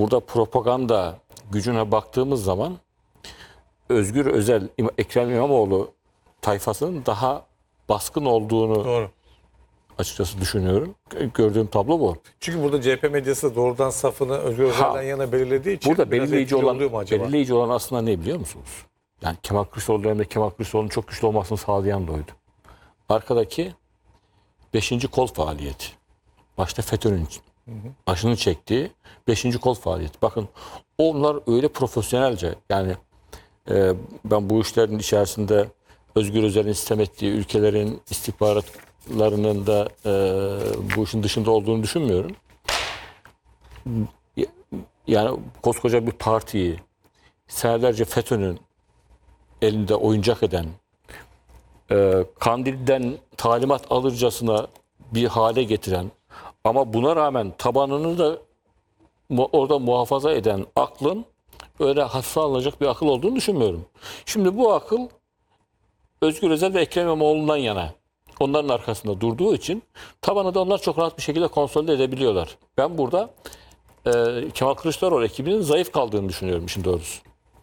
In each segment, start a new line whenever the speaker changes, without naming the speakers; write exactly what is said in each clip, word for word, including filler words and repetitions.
burada propaganda gücüne baktığımız zaman Özgür Özel, İm- Ekrem İmamoğlu tayfasının daha baskın olduğunu
Doğru.
açıkçası düşünüyorum. Gördüğüm tablo bu.
Çünkü burada C H P medyası da doğrudan safını Özgür Özel'den yana belirlediği için
Burada
biraz
belirleyici
etkili
olan
oluyor mu acaba?
belirleyici olan aslında ne biliyor musunuz? Yani Kemal Kılıçdaroğlu döneminde Kemal Kılıçdaroğlu'nun çok güçlü olmasını sağlayan da oydu. Arkadaki beşinci kol faaliyeti. Başta FETÖ'nün başını çektiği beşinci kol faaliyeti. Bakın onlar öyle profesyonelce, yani e, ben bu işlerin içerisinde Özgür Özel'in sistem ettiği ülkelerin istihbaratlarının da e, bu işin dışında olduğunu düşünmüyorum. Yani koskoca bir partiyi senelerce FETÖ'nün elinde oyuncak eden, e, Kandil'den talimat alırcasına bir hale getiren ama buna rağmen tabanını da mu- orada muhafaza eden aklın öyle hafife alınacak bir akıl olduğunu düşünmüyorum. Şimdi bu akıl Özgür Özel ve Ekrem İmamoğlu'ndan yana. Onların arkasında durduğu için tabanı da onlar çok rahat bir şekilde konsolide edebiliyorlar. Ben burada e, Kemal Kılıçdaroğlu ekibinin zayıf kaldığını düşünüyorum işin doğrusu.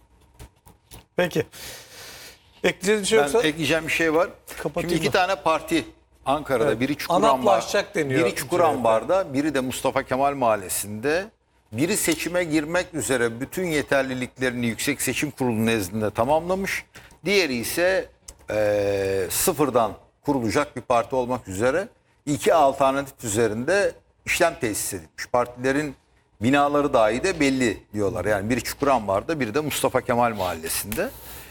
Peki. Ekleyeceğiniz bir şey
Ben
yoksa
ekleyeceğim bir şey var.
Kapatayım
Şimdi iki
mı?
tane parti Ankara'da,
Evet.
biri Çukurambar,
Anaplaşacak deniyor
biri
C H P.
Çukurambar'da, biri de Mustafa Kemal Mahallesi'nde. Biri seçime girmek üzere bütün yeterliliklerini Yüksek Seçim Kurulu nezdinde tamamlamış. Diğeri ise eee, sıfırdan kurulacak bir parti olmak üzere iki alternatif üzerinde işlem tesis edilmiş. Partilerin binaları dahi de belli diyorlar. Yani biri Çukurambar'da, biri de Mustafa Kemal Mahallesi'nde.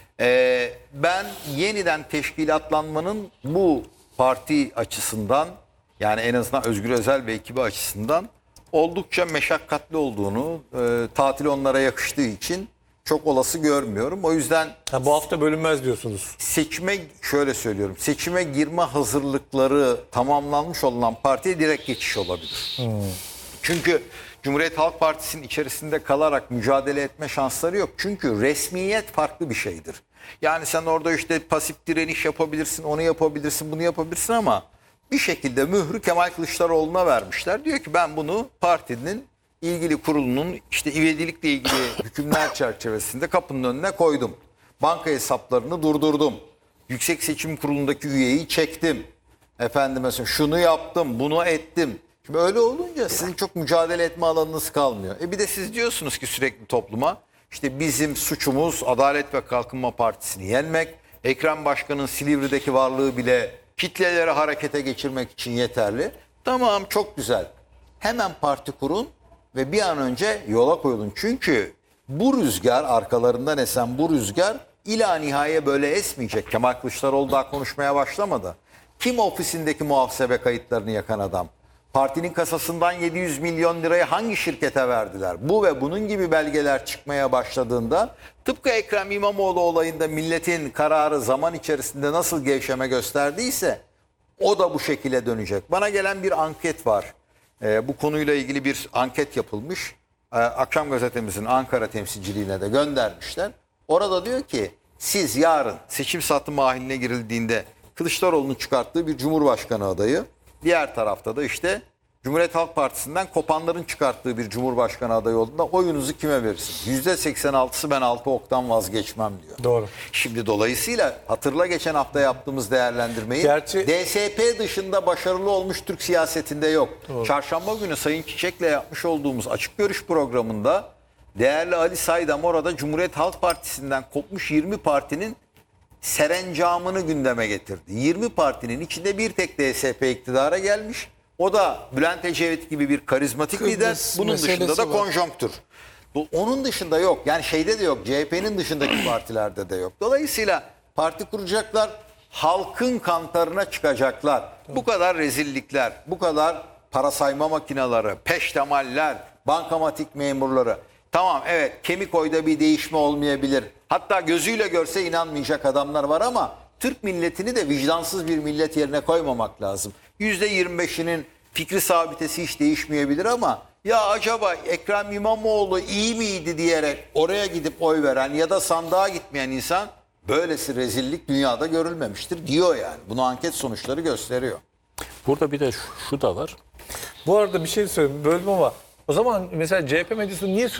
Ee, ben yeniden teşkilatlanmanın bu parti açısından, yani en azından Özgür Özel ve ekibi açısından oldukça meşakkatli olduğunu, e, tatil onlara yakıştığı için çok olası görmüyorum. O yüzden
ha, bu hafta bölünmez diyorsunuz.
seçime, şöyle söylüyorum, seçime girme hazırlıkları tamamlanmış olan partiye direkt geçiş olabilir. Çünkü Cumhuriyet Halk Partisi'nin içerisinde kalarak mücadele etme şansları yok. Çünkü resmiyet farklı bir şeydir. Yani sen orada işte pasif direniş yapabilirsin, onu yapabilirsin, bunu yapabilirsin ama bir şekilde mührü Kemal Kılıçdaroğlu'na vermişler. Diyor ki ben bunu partinin ilgili kurulunun işte ivedilikle ilgili hükümler çerçevesinde kapının önüne koydum. Banka hesaplarını durdurdum. Yüksek Seçim Kurulu'ndaki üyeyi çektim. Efendim mesela şunu yaptım, bunu ettim. Şimdi öyle olunca sizin çok mücadele etme alanınız kalmıyor. E bir de siz diyorsunuz ki sürekli topluma işte bizim suçumuz Adalet ve Kalkınma Partisi'ni yenmek. Ekrem Başkan'ın Silivri'deki varlığı bile kitleleri harekete geçirmek için yeterli. Tamam, çok güzel. Hemen parti kurun ve bir an önce yola koyulun. Çünkü bu rüzgar, arkalarından esen bu rüzgar ila nihaya böyle esmeyecek. Kemal Kılıçdaroğlu daha konuşmaya başlamadı. Kim ofisindeki muhasebe kayıtlarını yakan adam? Partinin kasasından yedi yüz milyon lirayı hangi şirkete verdiler? Bu ve bunun gibi belgeler çıkmaya başladığında tıpkı Ekrem İmamoğlu olayında milletin kararı zaman içerisinde nasıl gevşeme gösterdiyse o da bu şekilde dönecek. Bana gelen bir anket var. Ee, bu konuyla ilgili bir anket yapılmış. Ee, Akşam Gazetemizin Ankara temsilciliğine de göndermişler. Orada diyor ki siz yarın seçim satım mahiline girildiğinde Kılıçdaroğlu'nun çıkarttığı bir cumhurbaşkanı adayı, diğer tarafta da işte Cumhuriyet Halk Partisi'nden kopanların çıkarttığı bir cumhurbaşkanı adayı olduğunda oyunuzu kime verirsiniz? yüzde seksen altısı ben altı oktan vazgeçmem diyor.
Doğru.
Şimdi dolayısıyla hatırla geçen hafta yaptığımız değerlendirmeyi,
Gerçi-
D S P dışında başarılı olmuş Türk siyasetinde yok.
Doğru.
Çarşamba günü Sayın Çiçek'le yapmış olduğumuz açık görüş programında değerli Ali Saydam orada Cumhuriyet Halk Partisi'nden kopmuş yirmi partinin serencamını gündeme getirdi. yirmi partinin içinde bir tek D S P iktidara gelmiş. O da Bülent Ecevit gibi bir karizmatik
Kıbrıs
lider. Bunun dışında
meselesi
da
var.
konjonktür. Bu- Onun dışında yok. Yani şeyde de yok. C H P'nin dışındaki partilerde de yok. Dolayısıyla parti kuracaklar. Halkın kantarına çıkacaklar. Bu kadar rezillikler, bu kadar para sayma makineleri, peştemaller, bankamatik memurları. Tamam, evet, kemik oyda bir değişme olmayabilir. Hatta gözüyle görse inanmayacak adamlar var ama Türk milletini de vicdansız bir millet yerine koymamak lazım. yüzde yirmi beşinin fikri sabitesi hiç değişmeyebilir ama ya acaba Ekrem İmamoğlu iyi miydi diyerek oraya gidip oy veren ya da sandığa gitmeyen insan böylesi rezillik dünyada görülmemiştir diyor yani. Bunu anket sonuçları gösteriyor.
Burada bir de şu, şu da var.
Bu arada bir şey söyleyeyim, bölüm ama o zaman mesela C H P medyası niye